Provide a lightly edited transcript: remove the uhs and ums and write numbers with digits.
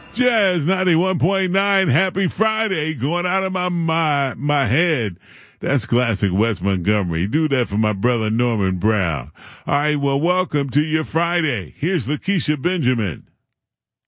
Jazz 91.9. Happy Friday. Going out of my head. That's classic West Montgomery. Do that for my brother Norman Brown. All right. Well, welcome to your Friday. Here's Lakeisha Benjamin.